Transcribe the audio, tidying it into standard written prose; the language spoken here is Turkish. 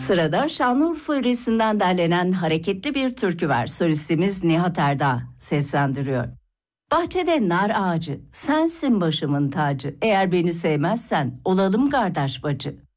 Sırada Şanlıurfa yöresinden derlenen hareketli bir türkü var. Solistimiz Nihat Erdağ seslendiriyor. Bahçede nar ağacı, sensin başımın tacı. Eğer beni sevmezsen olalım kardeş bacı.